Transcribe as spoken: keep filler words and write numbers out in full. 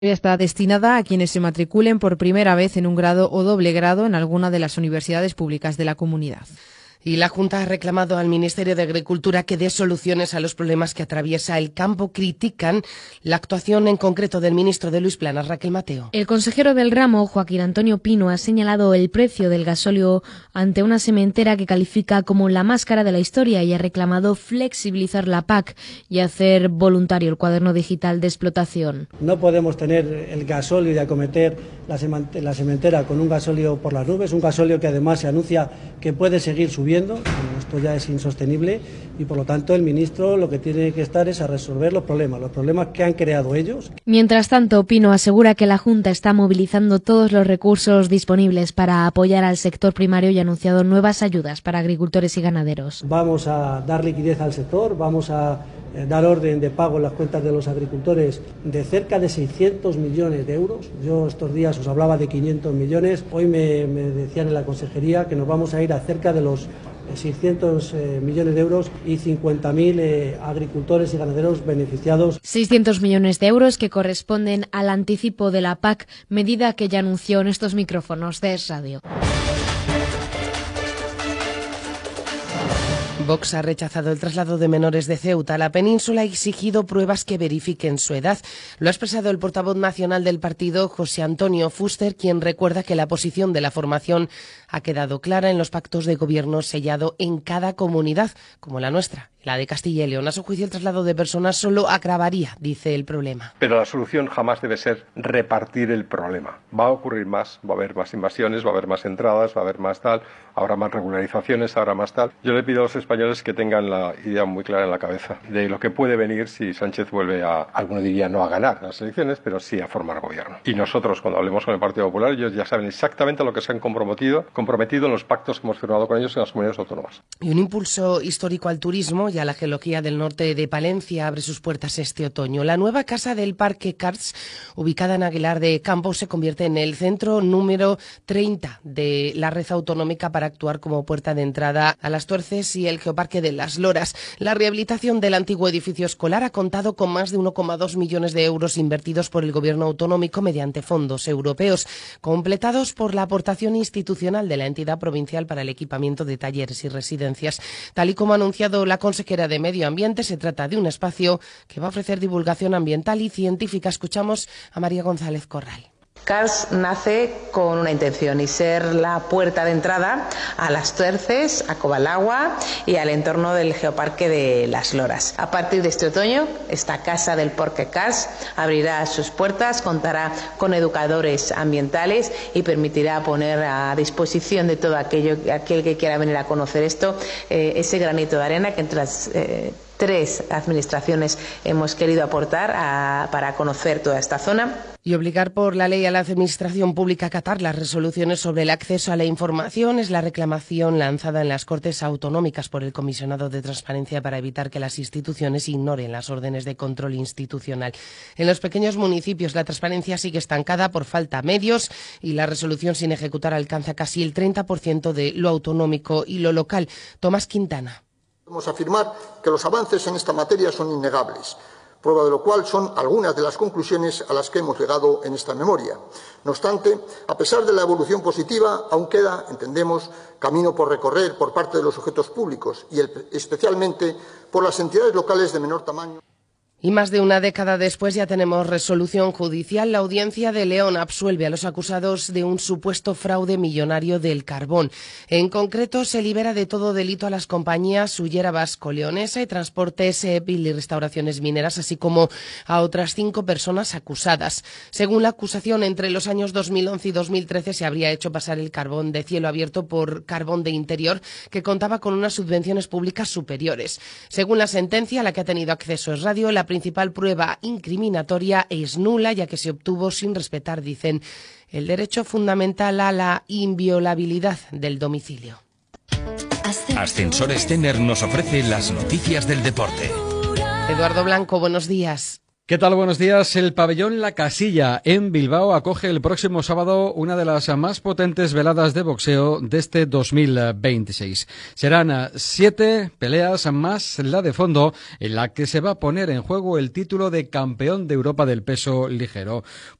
Está destinada a quienes se matriculen por primera vez en un grado o doble grado en alguna de las universidades públicas de la comunidad. Y la Junta ha reclamado al Ministerio de Agricultura que dé soluciones a los problemas que atraviesa el campo. Critican la actuación en concreto del ministro de Luis Planas, Raquel Mateo. El consejero del ramo, Joaquín Antonio Pino, ha señalado el precio del gasóleo ante una sementera que califica como la más cara de la historia y ha reclamado flexibilizar la P A C y hacer voluntario el cuaderno digital de explotación. No podemos tener el gasóleo y acometer la sementera con un gasóleo por las nubes, un gasóleo que además se anuncia que puede seguir subiendo. Esto ya es insostenible y por lo tanto el ministro lo que tiene que estar es a resolver los problemas, los problemas que han creado ellos. Mientras tanto, Pino asegura que la Junta está movilizando todos los recursos disponibles para apoyar al sector primario y ha anunciado nuevas ayudas para agricultores y ganaderos. Vamos a dar liquidez al sector, vamos a dar orden de pago en las cuentas de los agricultores de cerca de seiscientos millones de euros. Yo estos días os hablaba de quinientos millones. Hoy me, me decían en la consejería que nos vamos a ir a cerca de los seiscientos eh, millones de euros y cincuenta mil eh, agricultores y ganaderos beneficiados. seiscientos millones de euros que corresponden al anticipo de la P A C, medida que ya anunció en estos micrófonos de Es Radio. Vox ha rechazado el traslado de menores de Ceuta a la península y ha exigido pruebas que verifiquen su edad. Lo ha expresado el portavoz nacional del partido, José Antonio Fuster, quien recuerda que la posición de la formación ha quedado clara en los pactos de gobierno sellado en cada comunidad, como la nuestra, la de Castilla y León. A su juicio, el traslado de personas solo agravaría, dice, el problema. Pero la solución jamás debe ser repartir el problema. Va a ocurrir más, va a haber más invasiones, va a haber más entradas, va a haber más tal, habrá más regularizaciones, habrá más tal. Yo le pido a los españoles que tengan la idea muy clara en la cabeza de lo que puede venir si Sánchez vuelve a, alguno diría no a ganar las elecciones, pero sí a formar gobierno. Y nosotros, cuando hablemos con el Partido Popular, ellos ya saben exactamente a lo que se han comprometido, comprometido en los pactos que hemos firmado con ellos en las comunidades autónomas. Y un impulso histórico al turismo y a la geología del norte de Palencia abre sus puertas este otoño. La nueva casa del Parque Cars, ubicada en Aguilar de Campos, se convierte en el centro número treinta de la red autonómica para actuar como puerta de entrada a Las Tuerces y el Geoparque de Las Loras. La rehabilitación del antiguo edificio escolar ha contado con más de uno coma dos millones de euros invertidos por el gobierno autonómico mediante fondos europeos, completados por la aportación institucional de la entidad provincial para el equipamiento de talleres y residencias. Tal y como ha anunciado la consejera de Medio Ambiente, se trata de un espacio que va a ofrecer divulgación ambiental y científica. Escuchamos a María González Corral. Cars nace con una intención y ser la puerta de entrada a Las Tuerces, a Cobalagua y al entorno del Geoparque de Las Loras. A partir de este otoño, esta casa del Parque Cars abrirá sus puertas, contará con educadores ambientales y permitirá poner a disposición de todo aquello, aquel que quiera venir a conocer esto, eh, ese granito de arena que entre las eh, tres administraciones hemos querido aportar a, para conocer toda esta zona. Y obligar por la ley a la administración pública a acatar las resoluciones sobre el acceso a la información es la reclamación lanzada en las Cortes Autonómicas por el Comisionado de Transparencia para evitar que las instituciones ignoren las órdenes de control institucional. En los pequeños municipios la transparencia sigue estancada por falta de medios y la resolución sin ejecutar alcanza casi el treinta por ciento de lo autonómico y lo local. Tomás Quintana. Podemos afirmar que los avances en esta materia son innegables, prueba de lo cual son algunas de las conclusiones a las que hemos llegado en esta memoria. No obstante, a pesar de la evolución positiva, aún queda, entendemos, camino por recorrer por parte de los sujetos públicos y el, especialmente por las entidades locales de menor tamaño. Y más de una década después ya tenemos resolución judicial. La Audiencia de León absuelve a los acusados de un supuesto fraude millonario del carbón. En concreto, se libera de todo delito a las compañías Sullera Vasco Leonesa y Transportes Epil y Restauraciones Mineras, así como a otras cinco personas acusadas. Según la acusación, entre los años dos mil once y dos mil trece se habría hecho pasar el carbón de cielo abierto por carbón de interior, que contaba con unas subvenciones públicas superiores. Según la sentencia a la que ha tenido acceso Es Radio, la principal prueba incriminatoria es nula, ya que se obtuvo sin respetar, dicen, el derecho fundamental a la inviolabilidad del domicilio. Ascensores Tener nos ofrece las noticias del deporte. Eduardo Blanco, buenos días. ¿Qué tal? Buenos días. El pabellón La Casilla en Bilbao acoge el próximo sábado una de las más potentes veladas de boxeo de este dos mil veintiséis. Serán siete peleas más la de fondo, en la que se va a poner en juego el título de campeón de Europa del peso ligero.